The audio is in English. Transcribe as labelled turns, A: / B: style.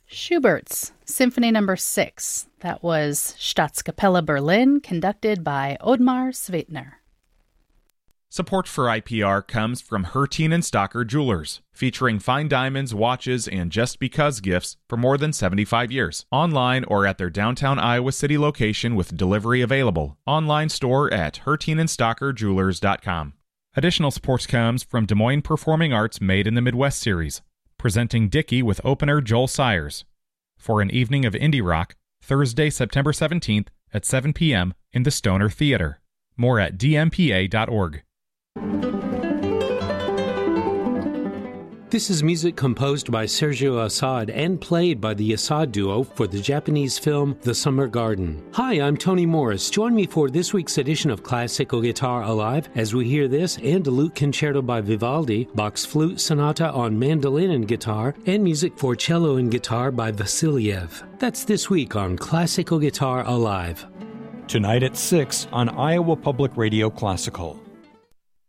A: Schubert's Symphony No. 6. That was Staatskapelle Berlin, conducted by Ottmar Sweetner.
B: Support for IPR comes from Herteen and Stocker Jewelers, featuring fine diamonds, watches, and just because gifts for more than 75 years. Online or at their downtown Iowa City location with delivery available. Online store at HerteenandStockerJewelers.com. Additional support comes from Des Moines Performing Arts Made in the Midwest series, presenting Dickie with opener Joel Sayers for an evening of indie rock, Thursday, September 17th at 7 p.m. in the Stoner Theater. More at dmpa.org.
C: This is music composed by Sergio Assad and played by the Assad Duo for the Japanese film The Summer Garden. Hi, I'm Tony Morris. Join me for this week's edition of Classical Guitar Alive as we hear this and a lute concerto by Vivaldi, Bach's Flute Sonata on mandolin and guitar, and music for cello and guitar by Vasiliev. That's this week on Classical Guitar Alive.
D: Tonight at 6 on Iowa Public Radio Classical.